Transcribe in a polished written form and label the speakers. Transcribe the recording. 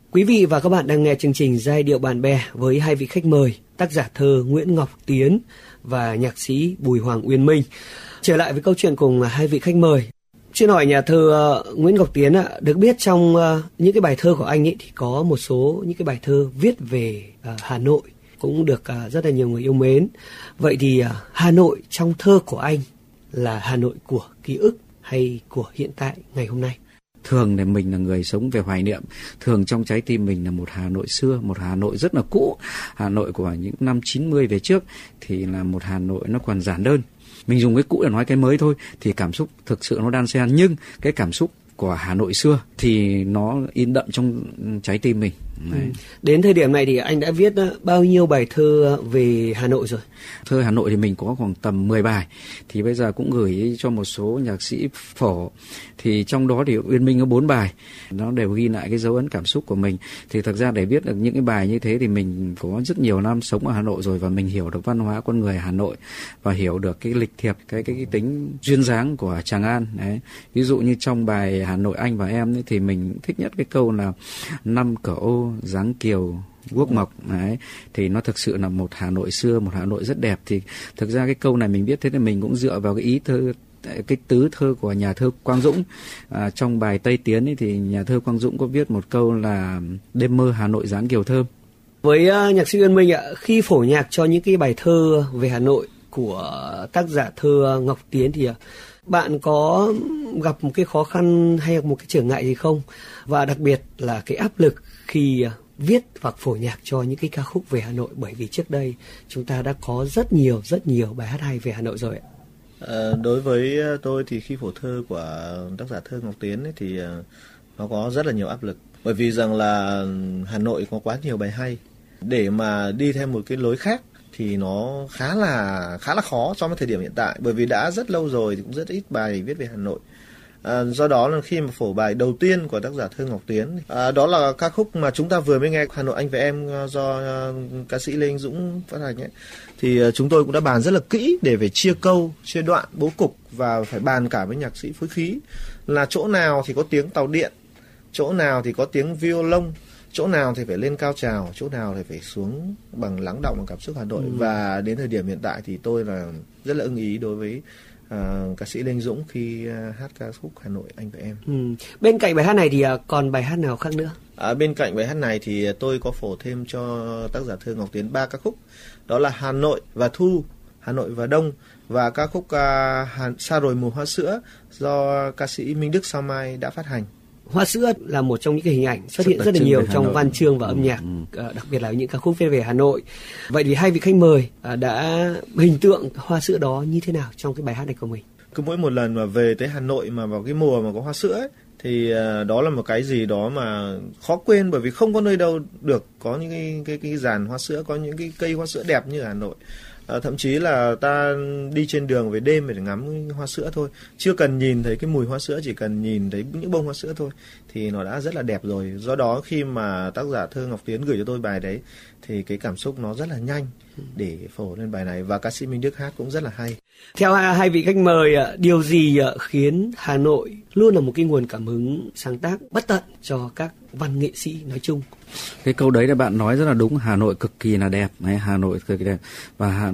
Speaker 1: Quý vị và các bạn đang nghe chương trình Giai điệu bạn bè với hai vị khách mời, tác giả thơ Nguyễn Ngọc Tiến và nhạc sĩ Bùi Hoàng Uyên Minh. Trở lại với câu chuyện cùng hai vị khách mời. Xin hỏi nhà thơ Nguyễn Ngọc Tiến ạ, được biết trong những cái bài thơ của anh ấy thì có một số những cái bài thơ viết về Hà Nội cũng được rất là nhiều người yêu mến. Vậy thì Hà Nội trong thơ của anh là Hà Nội của ký ức hay của hiện tại ngày hôm nay?
Speaker 2: Thường thì mình là người sống về hoài niệm. Thường trong trái tim mình là một Hà Nội xưa, một Hà Nội rất là cũ. Hà Nội của những năm 90 về trước thì là một Hà Nội nó còn giản đơn. Mình dùng cái cũ để nói cái mới thôi thì cảm xúc thực sự nó đan xen. Nhưng cái cảm xúc của Hà Nội xưa thì nó in đậm trong trái tim mình.
Speaker 1: Đến thời điểm này thì anh đã viết bao nhiêu bài thơ về Hà Nội rồi?
Speaker 2: Thơ Hà Nội thì mình có khoảng tầm 10 bài. Thì bây giờ cũng gửi cho một số nhạc sĩ phổ. Thì trong đó thì Uyên Minh có 4 bài. Nó đều ghi lại cái dấu ấn cảm xúc của mình. Thì thực ra để viết được những cái bài như thế thì mình có rất nhiều năm sống ở Hà Nội rồi. Và mình hiểu được văn hóa con người Hà Nội. Và hiểu được cái lịch thiệp, cái tính duyên dáng của Tràng An. Đấy. Ví dụ như trong bài Hà Nội anh và em ấy, thì mình thích nhất cái câu là năm cờ ô dáng kiều guốc mộc. Đấy. Thì nó thực sự là một Hà Nội xưa, một Hà Nội rất đẹp. Thì thực ra cái câu này mình viết thế thì mình cũng dựa vào cái ý thơ, cái tứ thơ của nhà thơ Quang Dũng. Trong bài Tây Tiến ấy, thì nhà thơ Quang Dũng có viết một câu là đêm mơ Hà Nội dáng kiều thơm.
Speaker 1: Với nhạc sĩ Uyên Minh ạ, khi phổ nhạc cho những cái bài thơ về Hà Nội của tác giả thơ Ngọc Tiến thì bạn có gặp một cái khó khăn hay một cái trở ngại gì không? Và đặc biệt là cái áp lực khi viết hoặc phổ nhạc cho những cái ca khúc về Hà Nội, bởi vì trước đây chúng ta đã có rất nhiều bài hát hay về Hà Nội rồi ạ.
Speaker 3: Đối với tôi thì khi phổ thơ của tác giả thơ Ngọc Tiến ấy, thì nó có rất là nhiều áp lực, bởi vì rằng là Hà Nội có quá nhiều bài hay, để mà đi theo một cái lối khác thì nó khá là khó trong cái thời điểm hiện tại, bởi vì đã rất lâu rồi thì cũng rất ít bài viết về Hà Nội. Do đó là khi mà phổ bài đầu tiên của tác giả thơ Ngọc Tiến, đó là ca khúc mà chúng ta vừa mới nghe, Hà Nội anh và em, do ca sĩ Lê Anh Dũng phát hành ấy, thì chúng tôi cũng đã bàn rất là kỹ để phải chia câu, chia đoạn, bố cục, và phải bàn cả với nhạc sĩ phối khí là chỗ nào thì có tiếng tàu điện, chỗ nào thì có tiếng violon, chỗ nào thì phải lên cao trào, chỗ nào thì phải xuống bằng lắng đọng bằng cảm xúc Hà Nội. Và đến thời điểm hiện tại thì tôi là rất là ưng ý đối với ca sĩ Lê Anh Dũng khi hát ca khúc Hà Nội anh và em.
Speaker 1: Bên cạnh bài hát này thì còn bài hát nào khác nữa?
Speaker 3: Bên cạnh bài hát này thì tôi có phổ thêm cho tác giả thơ Ngọc Tiến 3 ca khúc, đó là Hà Nội và Thu, Hà Nội và Đông, và ca khúc Xa rồi mùa hoa sữa do ca sĩ Minh Đức Sao Mai đã phát hành.
Speaker 1: Hoa sữa là một trong những cái hình ảnh xuất hiện rất là nhiều trong văn chương và âm nhạc, đặc biệt là những ca khúc viết về Hà Nội. Vậy thì hai vị khách mời đã hình tượng hoa sữa đó như thế nào trong cái bài hát này của mình?
Speaker 3: Cứ mỗi một lần mà về tới Hà Nội mà vào cái mùa mà có hoa sữa ấy, thì đó là một cái gì đó mà khó quên, bởi vì không có nơi đâu được có những cái dàn hoa sữa, có những cái cây hoa sữa đẹp như ở Hà Nội. Thậm chí là ta đi trên đường về đêm để ngắm hoa sữa thôi, chưa cần nhìn thấy cái mùi hoa sữa, chỉ cần nhìn thấy những bông hoa sữa thôi thì nó đã rất là đẹp rồi. Do đó khi mà tác giả thơ Ngọc Tiến gửi cho tôi bài đấy thì cái cảm xúc nó rất là nhanh để phổ lên bài này, và ca sĩ Minh Đức hát cũng rất là hay.
Speaker 1: Theo hai vị khách mời, điều gì khiến Hà Nội luôn là một cái nguồn cảm hứng sáng tác bất tận cho các văn nghệ sĩ nói chung?
Speaker 2: Cái câu đấy là bạn nói rất là đúng. Hà Nội cực kỳ là đẹp, Hà Nội cực kỳ đẹp, và